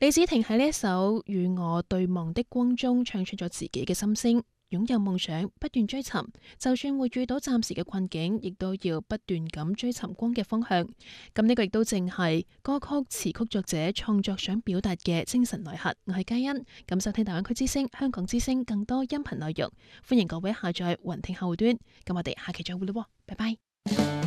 李子婷喺呢一首《與我對望的光》中唱出咗自己嘅心聲。擁有夢想，不斷追尋，就算會遇到暫時嘅困境，亦都要不斷咁追尋光嘅方向。咁呢個亦都正係歌曲詞曲作者創作想表達嘅精神內核。我係嘉欣，咁收聽大灣區之聲、香港之聲更多音頻內容，歡迎各位下載雲聽後端。咁我哋下期再會啦，拜拜。